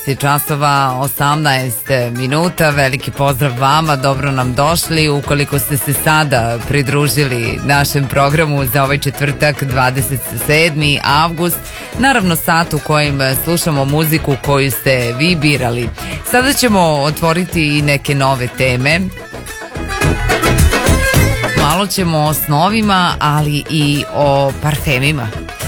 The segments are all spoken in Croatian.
časova 18 minuta. Veliki pozdrav vama, dobro nam došli. Ukoliko ste se sada pridružili našem programu za ovaj četvrtak 27. avgust, naravno sat u kojem slušamo muziku koju ste vi birali. Sada ćemo otvoriti i neke nove teme. Malo ćemo o snovima, ali i o parfemima.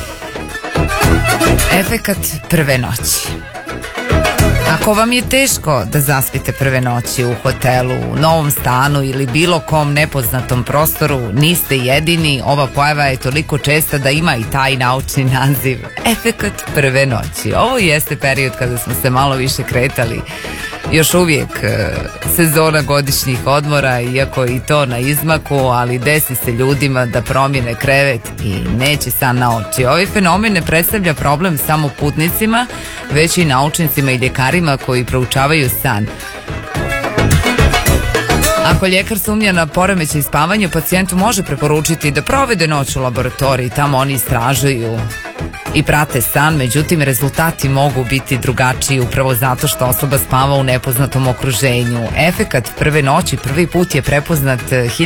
Efekat prve noći. Ako vam je teško da zaspite prve noći u hotelu, u novom stanu ili bilo kom nepoznatom prostoru, niste jedini. Ova pojava je toliko česta da ima i taj naučni naziv, efekat prve noći. Ovo jeste period kada smo se malo više kretali. Još uvijek sezona godišnjih odmora, iako i to na izmaku, ali desi se ljudima da promijene krevet i neće san na oči. Ovaj fenomen ne predstavlja problem samo putnicima, već i naučnicima i ljekarima koji proučavaju san. Ako ljekar sumnja na poremećaj spavanja, pacijentu može preporučiti da provede noć u laboratoriji. Tamo oni istražuju i prate san, međutim rezultati mogu biti drugačiji upravo zato što osoba spava u nepoznatom okruženju. Efekat prve noći prvi put je prepoznat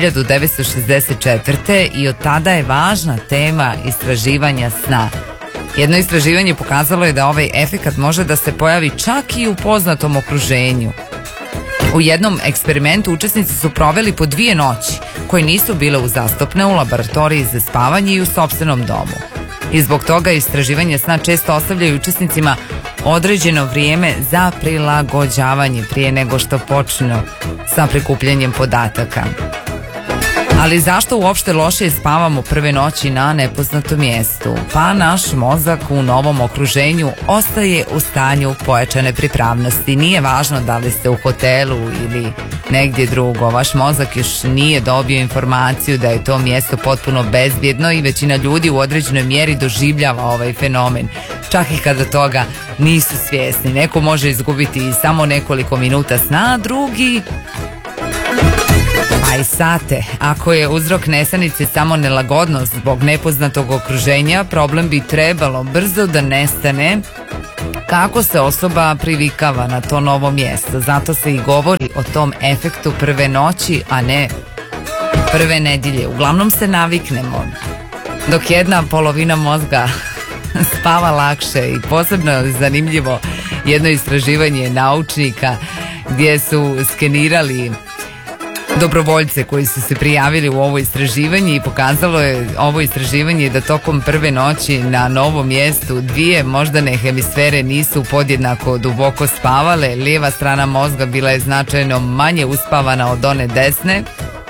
1964. i od tada je važna tema istraživanja sna. Jedno istraživanje pokazalo je da ovaj efekat može da se pojavi čak i u poznatom okruženju. U jednom eksperimentu učesnici su proveli po 2 noći koje nisu bile uzastopne u laboratoriji za spavanje i u sopstvenom domu. I zbog toga istraživanje sna često ostavljaju učesnicima određeno vrijeme za prilagođavanje prije nego što počnu sa prikupljanjem podataka. Ali zašto uopšte lošije spavamo prve noći na nepoznatom mjestu? Pa naš mozak u novom okruženju ostaje u stanju pojačane pripravnosti. Nije važno da li ste u hotelu ili negdje drugo. Vaš mozak još nije dobio informaciju da je to mjesto potpuno bezbjedno i većina ljudi u određenoj mjeri doživljava ovaj fenomen. Čak i kada toga nisu svjesni. Neko može izgubiti samo nekoliko minuta sna, a drugi pa i sate. Ako je uzrok nesanice samo nelagodnost zbog nepoznatog okruženja, problem bi trebalo brzo da nestane kako se osoba privikava na to novo mjesto. Zato se i govori o tom efektu prve noći, a ne prve nedjelje. Uglavnom se naviknemo, dok jedna polovina mozga spava lakše. I posebno je zanimljivo jedno istraživanje naučnika gdje su skenirali dobrovoljce koji su se prijavili u ovo istraživanje i pokazalo je ovo istraživanje da tokom prve noći na novom mjestu 2 moždane hemisfere nisu podjednako duboko spavale. Lijeva strana mozga bila je značajno manje uspavana od one desne.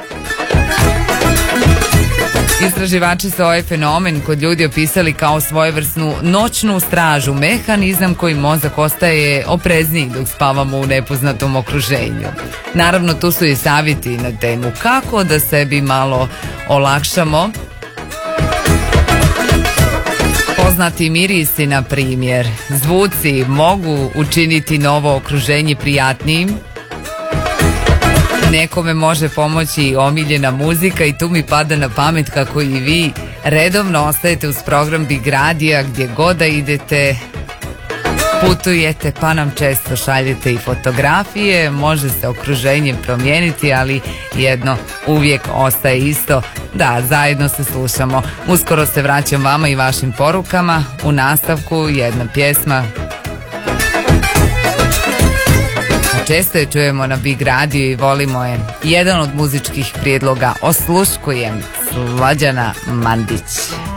Istraživači su ovaj fenomen kod ljudi opisali kao svojevrsnu noćnu stražu, mehanizam koji mozak ostaje oprezniji dok spavamo u nepoznatom okruženju. Naravno, tu su i savjeti na temu kako da sebi malo olakšamo. Poznati mirisi, na primjer, zvuci mogu učiniti novo okruženje prijatnijim. Nekome može pomoći omiljena muzika i tu mi pada na pamet kako i vi redovno ostajete uz program Big Radija gdje god da idete, putujete, pa nam često šaljete i fotografije. Može se okruženje promijeniti, ali jedno uvijek ostaje isto, da zajedno se slušamo. Uskoro se vraćam vama i vašim porukama. U nastavku jedna pjesma. Često je čujemo na Big Radio i volimo je. Jedan od muzičkih prijedloga, Osluškujem, Slađana Mandić.